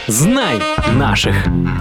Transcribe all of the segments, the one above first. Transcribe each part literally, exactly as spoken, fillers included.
Знай наших.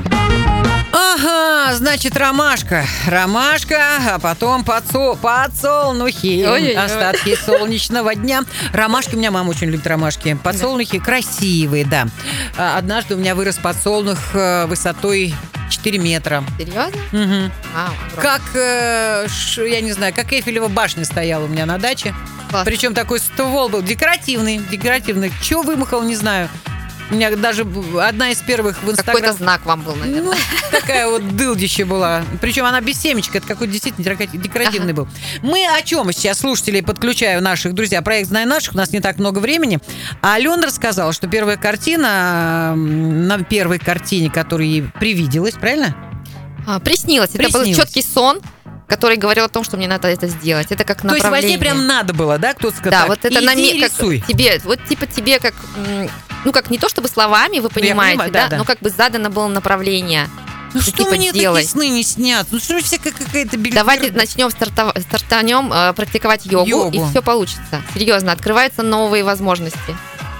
Ага, значит, ромашка. Ромашка, а потом подсол... подсолнухи. Ой-ой-ой. Остатки солнечного дня. Ромашки, у меня мама очень любит ромашки. Подсолнухи красивые, да. А, Однажды у меня вырос подсолнух э, высотой четыре метра. Серьезно? Мгм. Вау, огромный. Как, э, ш- я не знаю, как Эйфелева башня стояла у меня на даче. Классно. Причем такой ствол был декоративный, декоративный. Чего вымахал, не знаю. У меня даже одна из первых в Инстаграм... Какой-то знак вам был, наверное. Ну, такая вот дылдища была. Причем она без семечка. Это какой-то действительно декоративный был. Мы о чем сейчас, слушателей, подключаю наших, друзья. Проект «Знай наших». У нас не так много времени. А Алена рассказала, что первая картина, м, на первой картине, которая ей привиделась, правильно? А, приснилось. Это был Приснилось. четкий сон, который говорил о том, что мне надо это сделать. Это как То есть во направление. сне прям надо было, да? Кто-то сказал, Да, так, вот это иди наме- как рисуй. тебе, вот типа тебе как, м, ну как не то чтобы словами, вы понимаете, понимаю, да, да, да. но как бы задано было направление. Ну что что типа мне делай? такие сны не снятся? Ну что всякая какая-то бельгер... Давайте начнем стартов... стартанем э, практиковать йогу, Йогу. и все получится. Серьезно, открываются новые возможности.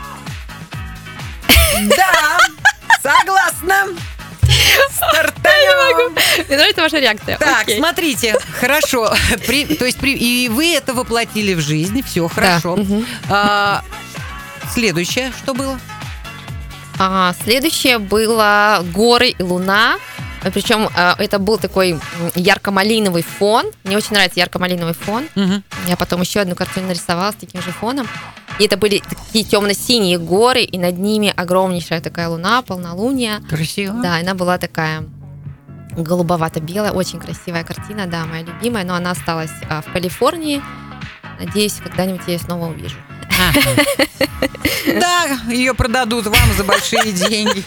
Да, согласна. Стартанем. Мне нравится ваша реакция. Так, Окей. смотрите, хорошо. При- то есть при- и вы это воплотили в жизнь, все хорошо. Да, мгм. А, следующее, что было? А, следующее было горы и луна. Причем э, это был такой м, ярко-малиновый фон. Мне очень нравится ярко-малиновый фон. Мгм. Я потом еще одну картину нарисовала с таким же фоном. И это были такие темно-синие горы, и над ними огромнейшая такая луна, полнолуние. Красиво. Да, она была такая голубовато-белая, очень красивая картина, да, моя любимая, но она осталась а, в Калифорнии. Надеюсь, когда-нибудь я ее снова увижу. Да, ее продадут вам за большие деньги.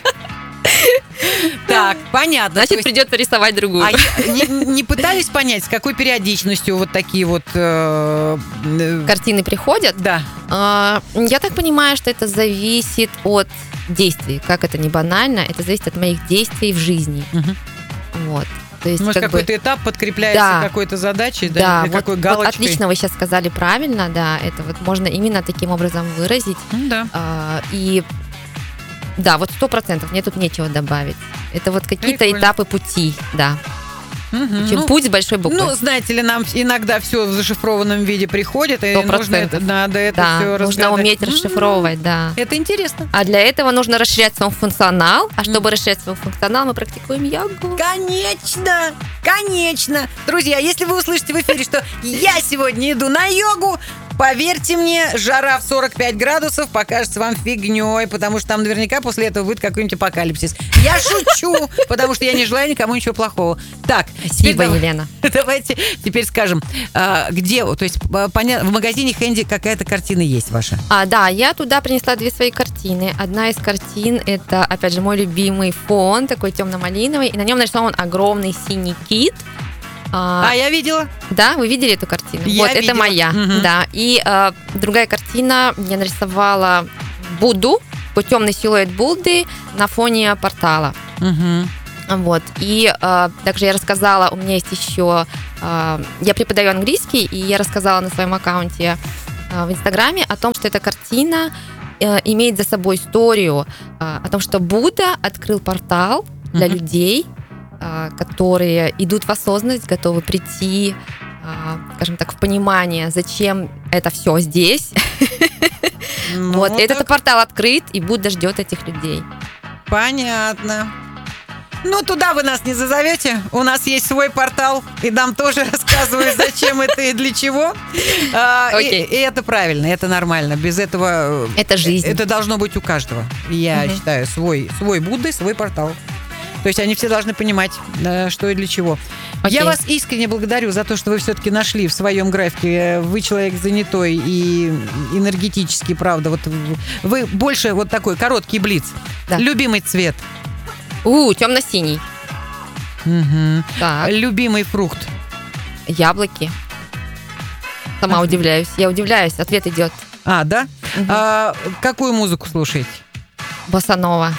Так, понятно. То Значит, есть- придется рисовать другую. А я- не, не пытались понять, с какой периодичностью вот такие вот... э, э, Картины приходят. Да. А, Я так понимаю, что это зависит от действий. Как это не банально, это зависит от моих действий в жизни. Мгм. Вот. То есть, Может, как бы, какой-то этап подкрепляется Да. какой-то задачей, да? да, или вот, какой вот галочкой? отлично вы сейчас сказали правильно, да, это вот можно именно таким образом выразить. Ну да. А, И да, вот сто процентов, мне тут нечего добавить. Это вот какие-то Прикольно. этапы пути, да. Мгм. Чем Ну, путь с большой буквы. Ну, знаете ли, нам иногда все в зашифрованном виде приходит, и Сто нужно процентов. это, надо это да, все нужно разгадать. уметь расшифровывать, да. Это интересно. А для этого нужно расширять свой функционал. А чтобы расширять свой функционал, мы практикуем йогу. Конечно, конечно. Друзья, если вы услышите в эфире, что я сегодня иду на йогу, поверьте мне, жара в сорок пять градусов покажется вам фигней, потому что там наверняка после этого будет какой-нибудь апокалипсис. Я шучу, потому что я не желаю никому ничего плохого. Так, теперь Спасибо, давай- Елена. Давайте теперь скажем, а, где, то есть а, поня- в магазине Хэнди какая-то картина есть ваша? А, да, я туда принесла две свои картины. Одна из картин – это, опять же, мой любимый фон, такой темно-малиновый, и на нем нарисован огромный синий кит. А, А, я видела. Да, вы видели эту картину? Я вот, это видела. моя. Мгм. Да. И э, другая картина, я нарисовала Будду, такой темный силуэт Будды на фоне портала. Угу. Вот. И э, также я рассказала, у меня есть еще, э, я преподаю английский, и я рассказала на своем аккаунте э, в Инстаграме о том, что эта картина э, имеет за собой историю э, о том, что Будда открыл портал для Мгм. людей, э, которые идут в осознанность, готовы прийти, э, скажем так, в понимание, зачем это все здесь. Ну, Вот, и этот так портал открыт, и Будда ждет этих людей. понятно. Ну, туда вы нас не зазовете. У нас есть свой портал, и нам тоже рассказывают, зачем это и для чего. А, и, Окей. и это правильно, это нормально. Без этого... Это жизнь. Это должно быть у каждого. Я Мгм. считаю, свой, свой Будда, свой портал. То есть они все должны понимать, э, что и для чего. Окей. Я вас искренне благодарю за то, что вы все-таки нашли в своем графике. Вы человек занятой и энергетический, правда. Вот вы- вы больше вот такой короткий блиц. Да. Любимый цвет. У, темно-синий. Мгм. Так. Любимый фрукт. Яблоки. Сама Ага. удивляюсь. Я удивляюсь, ответ идет. А, да? Мгм. А, какую музыку слушаете? Босанова.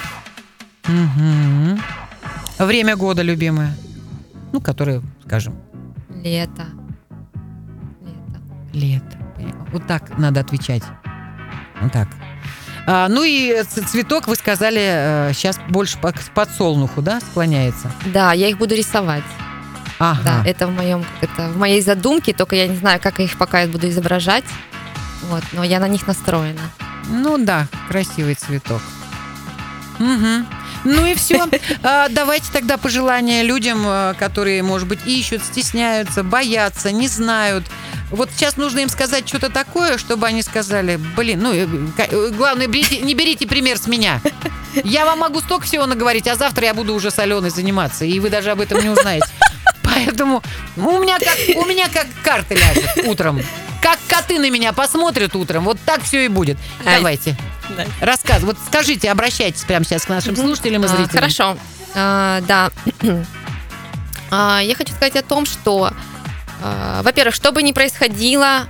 Мгм. Время года любимое. Ну, которое, скажем, Лето. Лето. лето. Вот так надо отвечать. Вот так. А, ну и цветок, вы сказали, сейчас больше к подсолнуху, да, склоняется? Да, я их буду рисовать. Ага. Да, это в моем, это в моей задумке, только я не знаю, как я их пока я буду изображать. Вот, но я на них настроена. Ну да, красивый цветок. Угу. Ну и все. Давайте тогда пожелания людям, которые, может быть, ищут, стесняются, боятся, не знают. Вот сейчас нужно им сказать что-то такое, чтобы они сказали, блин, ну, главное, берите, не берите пример с меня. Я вам могу столько всего наговорить, а завтра я буду уже с Аленой заниматься, и вы даже об этом не узнаете. Поэтому у меня как, у меня как карты ляжет утром. Как коты на меня посмотрят утром, вот так все и будет. Ай. Давайте. Да. Рассказывай. Вот скажите, обращайтесь прямо сейчас к нашим слушателям и зрителям. А, хорошо. А, да. а, я хочу сказать о том, что, а, во-первых, что бы ни происходило,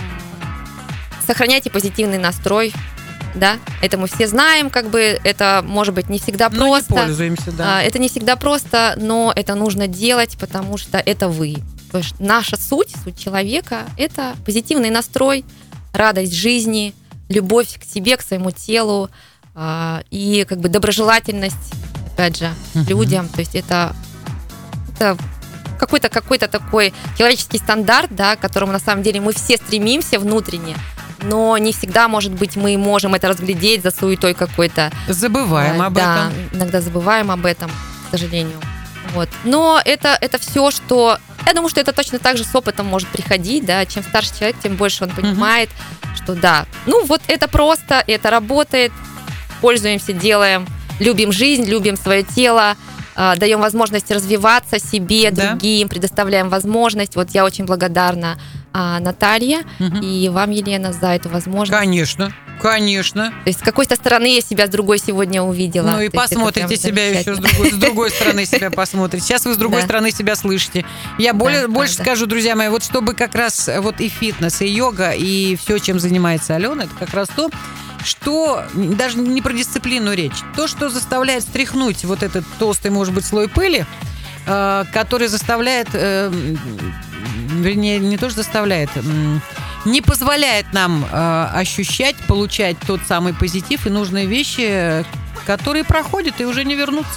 сохраняйте позитивный настрой. Да, это мы все знаем, как бы это может быть не всегда но просто. Не пользуемся, да. А, это не всегда просто, но это нужно делать, потому что это вы. То есть наша суть, суть человека – это позитивный настрой, радость жизни, любовь к себе, к своему телу э, и как бы доброжелательность, опять же, uh-huh. людям. То есть это, это какой-то, какой-то такой человеческий стандарт, да, к которому на самом деле мы все стремимся внутренне, но не всегда, может быть, мы можем это разглядеть за суетой какой-то. Забываем э, об да, этом. Иногда забываем об этом, к сожалению. Вот. Но это, это все, что... Я думаю, что это точно так же с опытом может приходить, да, чем старше человек, тем больше он понимает, uh-huh. что да, ну вот это просто, это работает, пользуемся, делаем, любим жизнь, любим свое тело, э, даем возможность развиваться себе, да. другим, предоставляем возможность. Вот я очень благодарна э, Наталье uh-huh. и вам, Елена, за эту возможность. Конечно. Конечно. То есть с какой-то стороны я себя с другой сегодня увидела. Ну и То посмотрите себя еще с другой, с другой стороны себя посмотрите. Сейчас вы с другой да. стороны себя слышите. Я более, да, больше да. скажу, друзья мои, вот чтобы как раз вот и фитнес, и йога, и все, чем занимается Алена, это как раз то, что даже не про дисциплину речь, то, что заставляет стряхнуть вот этот толстый, может быть, слой пыли, э, который заставляет, э, вернее, не то, что заставляет, э, не позволяет нам э, ощущать, получать тот самый позитив и нужные вещи, которые проходят и уже не вернутся.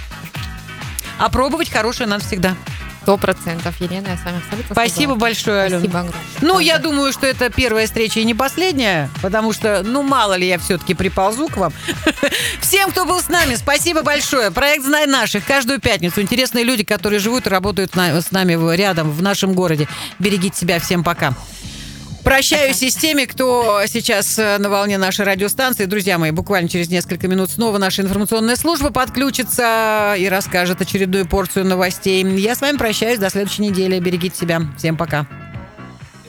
А пробовать хорошее надо всегда. Сто процентов, Елена, я с вами абсолютно Спасибо согласна. большое, Алена. Спасибо огромное. Ну, я думаю, что это первая встреча и не последняя, потому что, ну, мало ли я все-таки приползу к вам. Всем, кто был с нами, спасибо большое. Проект «Знай наших» каждую пятницу. Интересные люди, которые живут и работают с нами рядом, в нашем городе. Берегите себя. Всем пока. Прощаюсь и с теми, кто сейчас на волне нашей радиостанции. Друзья мои, буквально через несколько минут снова наша информационная служба подключится и расскажет очередную порцию новостей. Я с вами прощаюсь до следующей недели. Берегите себя. Всем пока.